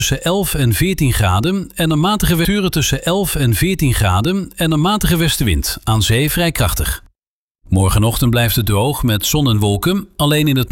tussen 11 en 14 graden en een matige temperaturen tussen 11 en 14 graden en een matige westenwind, aan zee vrij krachtig. Morgenochtend blijft het droog met zon en wolken, alleen in het